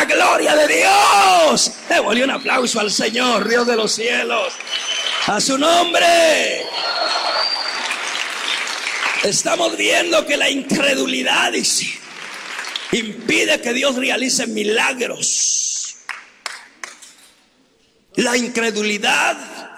la gloria de Dios. Démosle un aplauso al Señor, Dios de los cielos. A su nombre. Estamos viendo que la incredulidad, dice, impide que Dios realice milagros. La incredulidad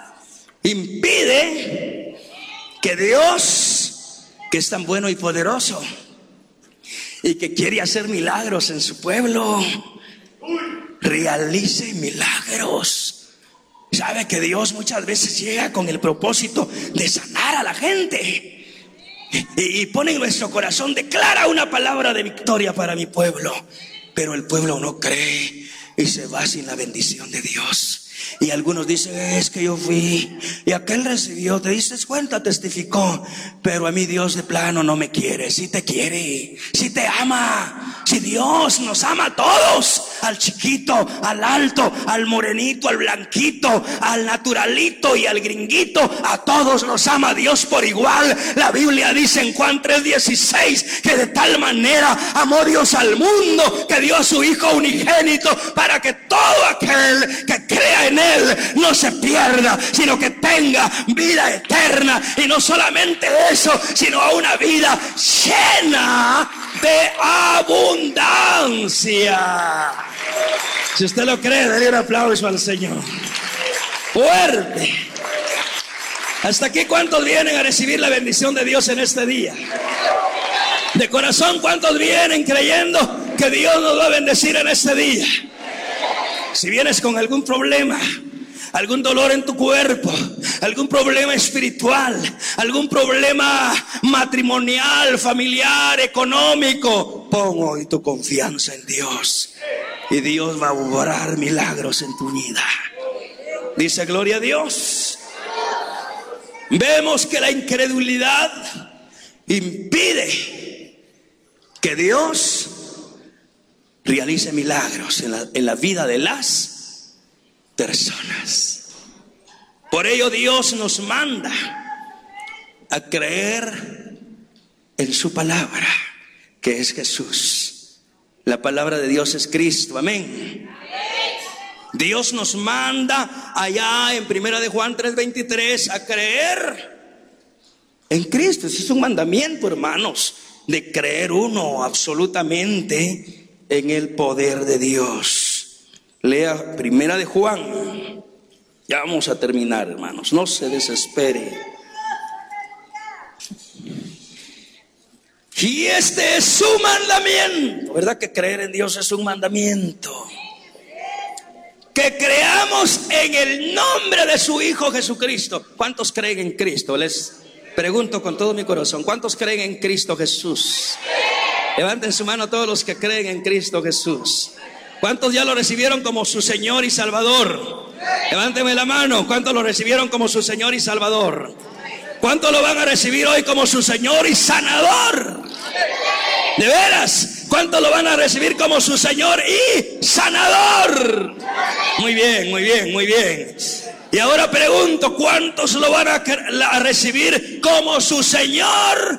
impide que Dios, que es tan bueno y poderoso y que quiere hacer milagros en su pueblo, realice milagros. Sabe que Dios muchas veces llega con el propósito de sanar a la gente. Y pone en nuestro corazón, declara una palabra de victoria para mi pueblo. Pero el pueblo no cree y se va sin la bendición de Dios. Y algunos dicen, es que yo fui y aquel recibió, te diste cuenta, testificó, pero a mí Dios de plano no me quiere. Si te quiere, si te ama, si Dios nos ama a todos, al chiquito, al alto, al morenito, al blanquito, al naturalito y al gringuito, a todos nos ama Dios por igual. La Biblia dice en Juan 3:16 que de tal manera amó Dios al mundo que dio a su Hijo unigénito para que todo aquel que crea en Él no se pierda, sino que tenga vida eterna. Y no solamente eso, sino a una vida llena de abundancia. Si usted lo cree, déle un aplauso al Señor fuerte. Hasta aquí, ¿cuántos vienen a recibir la bendición de Dios en este día? De corazón, ¿cuántos vienen creyendo que Dios nos va a bendecir en este día? Si vienes con algún problema, algún dolor en tu cuerpo, algún problema espiritual, algún problema matrimonial, familiar, económico, pon hoy tu confianza en Dios y Dios va a obrar milagros en tu vida. Dice gloria a Dios. Vemos que la incredulidad impide que Dios realice milagros en la vida de las personas. Por ello Dios nos manda a creer en su palabra, que es Jesús. La palabra de Dios es Cristo, amén. Dios nos manda allá en 1 de Juan 3:23 a creer en Cristo. Ese es un mandamiento, hermanos, de creer uno absolutamente en el poder de Dios. Lea 1 de Juan. Ya vamos a terminar, hermanos, no se desespere. Y este es su mandamiento. ¿Verdad que creer en Dios es un mandamiento? Que creamos en el nombre de su Hijo Jesucristo. ¿Cuántos creen en Cristo? Les pregunto con todo mi corazón, ¿cuántos creen en Cristo Jesús? Levanten su mano todos los que creen en Cristo Jesús. ¿Cuántos ya lo recibieron como su Señor y Salvador? Levánteme la mano. ¿Cuántos lo recibieron como su Señor y Salvador? ¿Cuántos lo van a recibir hoy como su Señor y sanador? ¿De veras? ¿Cuántos lo van a recibir como su Señor y sanador? Muy bien, muy bien, muy bien. Y ahora pregunto, ¿cuántos lo van a recibir como su Señor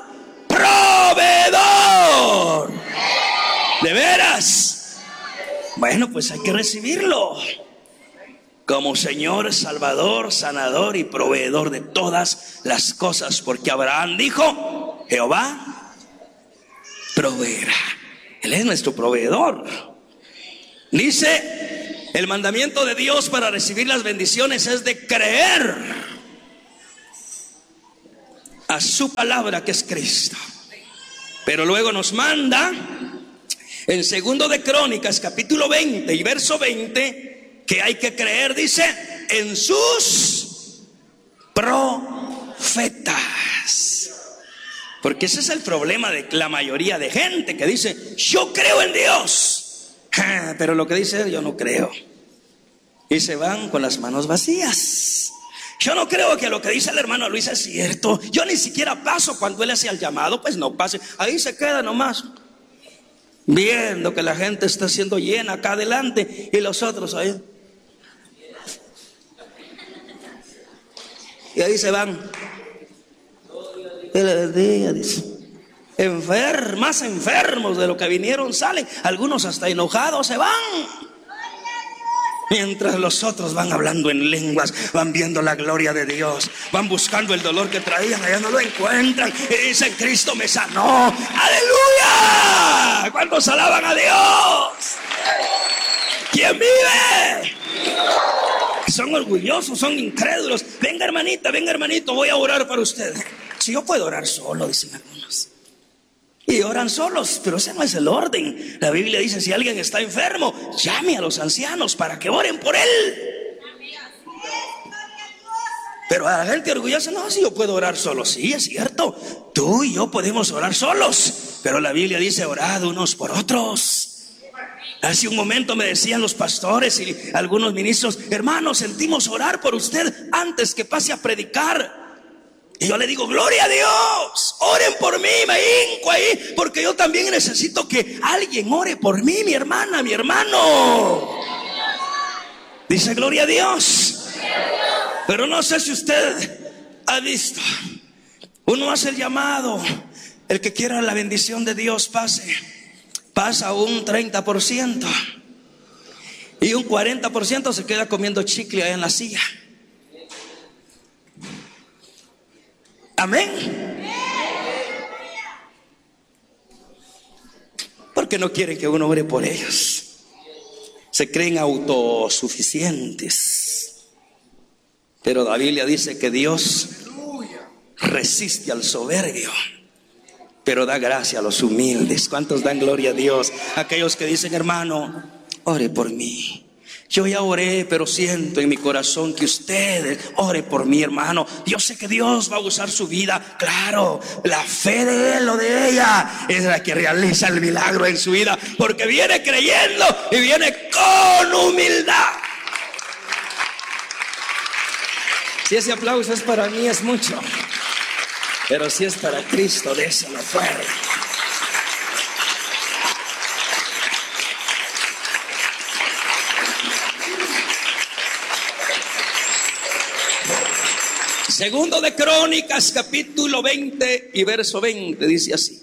proveedor? ¿De veras? Bueno, pues hay que recibirlo como Señor, Salvador, sanador y proveedor de todas las cosas, porque Abraham dijo, Jehová proveerá. Él es nuestro proveedor. Dice, el mandamiento de Dios para recibir las bendiciones es de creer a su palabra, que es Cristo. Pero luego nos manda en 2 de Crónicas capítulo 20 y verso 20 que hay que creer, dice, en sus profetas. Porque ese es el problema de la mayoría de gente que dice, yo creo en Dios, pero lo que dice él, yo no creo. Y se van con las manos vacías. Yo no creo que lo que dice el hermano Luis es cierto. Yo ni siquiera paso cuando él hace el llamado, pues no pase. Ahí se queda nomás, viendo que la gente está siendo llena acá adelante y los otros ahí. Y ahí se van. Él bendiga, dice. Más enfermos de lo que vinieron salen. Algunos hasta enojados se van. Mientras los otros van hablando en lenguas, van viendo la gloria de Dios, van buscando el dolor que traían, allá no lo encuentran y dicen: Cristo me sanó. ¡Aleluya! ¿Cuántos alaban a Dios? ¿Quién vive? Son orgullosos, son incrédulos. Venga, hermanita, venga, hermanito, voy a orar para usted. Si yo puedo orar solo, dicen algunos. Y oran solos, pero ese no es el orden. La Biblia dice: si alguien está enfermo, llame a los ancianos para que oren por él. Pero a la gente orgullosa: no, si yo puedo orar solo. Sí, es cierto, tú y yo podemos orar solos, pero la Biblia dice: orad unos por otros. Hace un momento me decían los pastores y algunos ministros: hermanos, sentimos orar por usted antes que pase a predicar. Y yo le digo: gloria a Dios, oren por mí, me hinco ahí, porque yo también necesito que alguien ore por mí, mi hermana, mi hermano. Dice: gloria a Dios. Pero no sé si usted ha visto, uno hace el llamado, el que quiera la bendición de Dios pasa un 30% y un 40% se queda comiendo chicle ahí en la silla. Amén. Porque no quieren que uno ore por ellos. Se creen autosuficientes. Pero la Biblia dice que Dios resiste al soberbio, pero da gracia a los humildes. ¿Cuántos dan gloria a Dios? Aquellos que dicen: hermano, ore por mí. Yo ya oré, pero siento en mi corazón que usted ore por mí, hermano. Yo sé que Dios va a usar su vida. Claro, la fe de él o de ella es la que realiza el milagro en su vida, porque viene creyendo y viene con humildad. Si ese aplauso es para mí, es mucho. Pero si es para Cristo, déselo fuerte. Segundo de Crónicas, capítulo 20 y verso 20, dice así: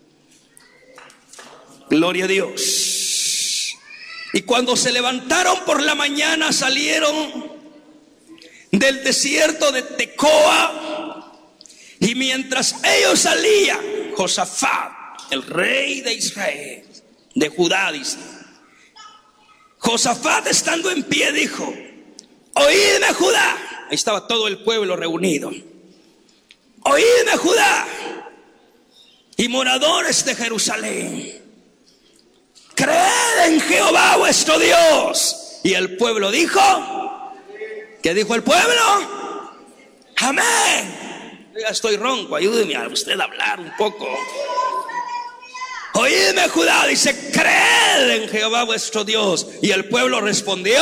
gloria a Dios. Y cuando se levantaron por la mañana, salieron del desierto de Tecoa. Y mientras ellos salían, Josafat, el rey de Israel, de Judá, dice, Josafat, estando en pie, dijo: oídme, Judá. Ahí estaba todo el pueblo reunido. Oídme, Judá, y moradores de Jerusalén, creed en Jehová vuestro Dios. Y el pueblo dijo: ¿qué dijo el pueblo? Amén. Yo ya estoy ronco, ayúdeme a usted a hablar un poco. Oídme, Judá, dice: creed en Jehová vuestro Dios. Y el pueblo respondió: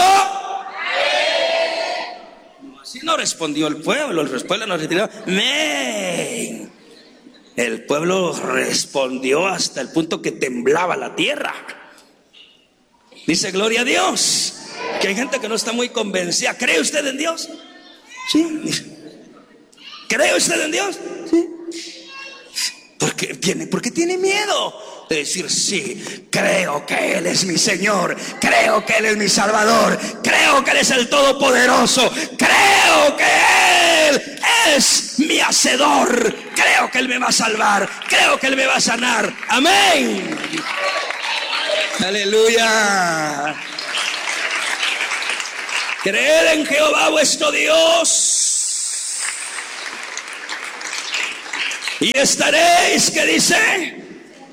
así no respondió el pueblo no respondió: amén. El pueblo respondió hasta el punto que temblaba la tierra. Dice: gloria a Dios. Que hay gente que no está muy convencida. ¿Cree usted en Dios? Sí. ¿Cree usted en Dios? Sí. ¿Por qué tiene miedo de decir: sí, creo que Él es mi Señor, creo que Él es mi Salvador, creo que Él es el Todopoderoso, creo que Él es mi Hacedor, creo que Él me va a salvar, creo que Él me va a sanar? Amén. Aleluya. Creed en Jehová vuestro Dios y estaréis, ¿qué dice?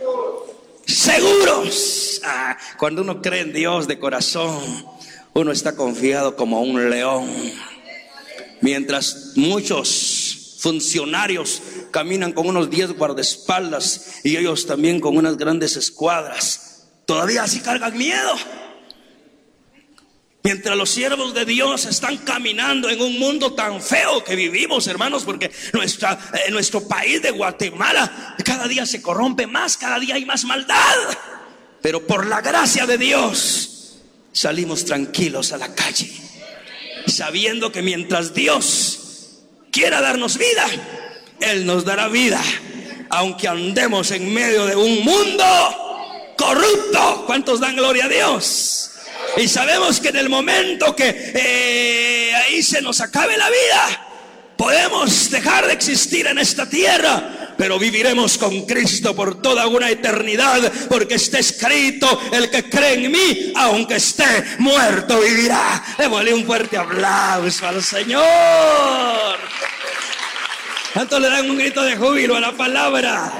Seguros. Cuando uno cree en Dios de corazón, uno está confiado como un león. Mientras muchos funcionarios caminan con unos 10 guardaespaldas y ellos también con unas grandes escuadras, todavía así cargan miedo. Mientras los siervos de Dios están caminando en un mundo tan feo que vivimos, hermanos, porque nuestro país de Guatemala cada día se corrompe más, cada día hay más maldad. Pero por la gracia de Dios salimos tranquilos a la calle, sabiendo que mientras Dios quiera darnos vida, Él nos dará vida. aunque andemos en medio de un mundo corrupto. ¿Cuántos dan gloria a Dios? Y sabemos que en el momento que ahí se nos acabe la vida, podemos dejar de existir en esta tierra, pero viviremos con Cristo por toda una eternidad, porque está escrito: el que cree en mí, aunque esté muerto, vivirá. Démosle un fuerte aplauso al Señor. ¿Cuántos le dan un grito de júbilo a la palabra?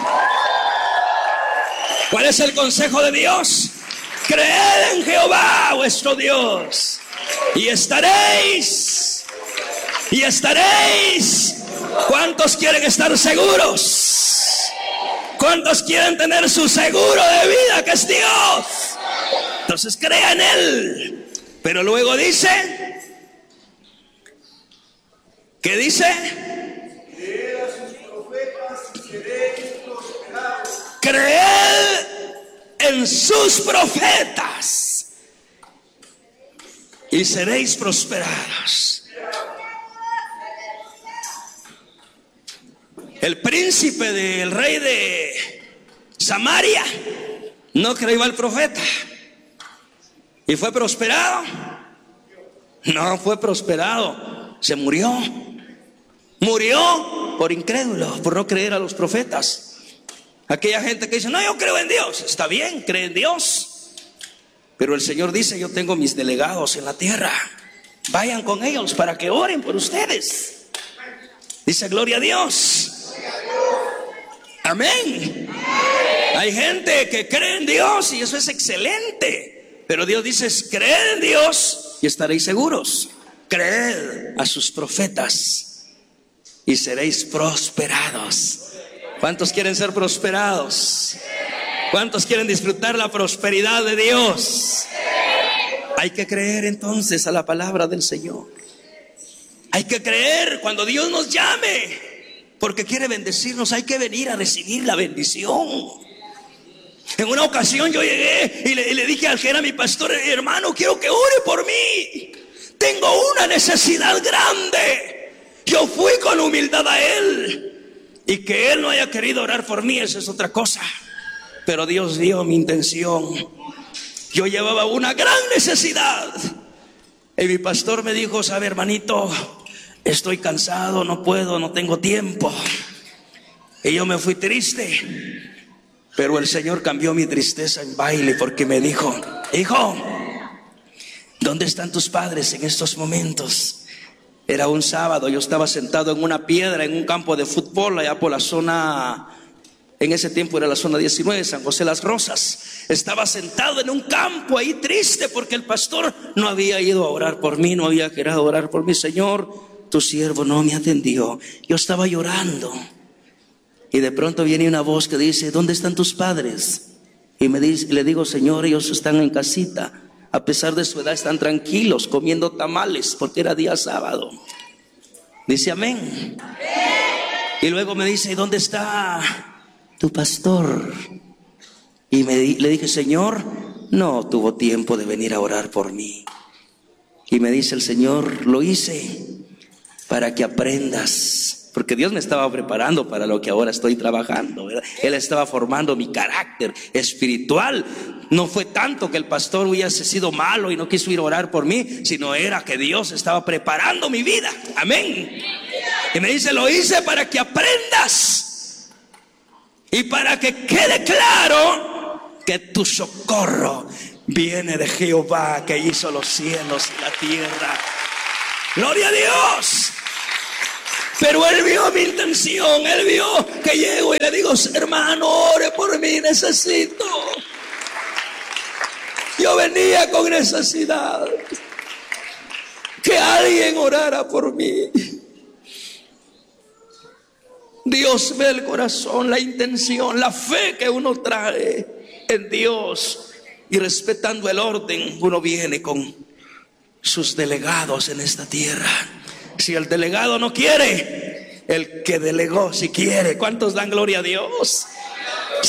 ¿Cuál es el consejo de Dios? Creed en Jehová vuestro Dios y estaréis. ¿Cuántos quieren estar seguros? ¿Cuántos quieren tener su seguro de vida, que es Dios? Entonces crea en Él. Pero luego dice, ¿qué dice? Creed a sus profetas y seréis prosperados. Creed en sus profetas y seréis prosperados. El príncipe del rey de Samaria no creyó al profeta y fue prosperado. No fue prosperado, se murió. Murió por incrédulo, por no creer a los profetas. Aquella gente que dice: no, yo creo en Dios. Está bien, cree en Dios, pero el Señor dice: yo tengo mis delegados en la tierra, vayan con ellos para que oren por ustedes. Dice: gloria a Dios. Amén. Hay gente que cree en Dios y eso es excelente, pero Dios dice: creed en Dios y estaréis seguros. Creed a sus profetas y seréis prosperados. ¿Cuántos quieren ser prosperados? ¿Cuántos quieren disfrutar la prosperidad de Dios? Hay que creer entonces a la palabra del Señor. Hay que creer cuando Dios nos llame, porque quiere bendecirnos. Hay que venir a recibir la bendición. En una ocasión yo llegué y le dije al que era mi pastor: hermano, quiero que ore por mí, tengo una necesidad grande. Yo fui con humildad a él, y que él no haya querido orar por mí, eso es otra cosa, pero Dios vio mi intención. Yo llevaba una gran necesidad y mi pastor me dijo: sabe, hermanito, estoy cansado, no puedo, no tengo tiempo. Y yo me fui triste, pero el Señor cambió mi tristeza en baile, porque me dijo: hijo, ¿dónde están tus padres en estos momentos? Era un sábado, yo estaba sentado en una piedra en un campo de fútbol allá por la zona, en ese tiempo era la zona 19, San José Las Rosas. Estaba sentado en un campo ahí triste porque el pastor no había ido a orar por mí, no había querido orar por mí. Señor, tu siervo no me atendió. Yo estaba llorando y de pronto viene una voz que dice: ¿dónde están tus padres? Y le digo: Señor, ellos están en casita, a pesar de su edad están tranquilos comiendo tamales porque era día sábado. Dice amén. Y luego me dice: ¿y dónde está tu pastor? Y le dije: Señor, no tuvo tiempo de venir a orar por mí. Y me dice el Señor: lo hice para que aprendas, porque Dios me estaba preparando para lo que ahora estoy trabajando, ¿verdad? Él estaba formando mi carácter espiritual. No fue tanto que el pastor hubiese sido malo y no quiso ir a orar por mí, sino era que Dios estaba preparando mi vida. Amén. Y me dice: lo hice para que aprendas y para que quede claro que tu socorro viene de Jehová, que hizo los cielos y la tierra. Gloria a Dios. Pero él vio mi intención, él vio que llego y le digo: hermano, ore por mí, necesito. Yo venía con necesidad, que alguien orara por mí. Dios ve el corazón, la intención, la fe que uno trae en Dios, y respetando el orden, uno viene con sus delegados en esta tierra. Si el delegado no quiere, el que delegó si quiere. ¿Cuántos dan gloria a Dios?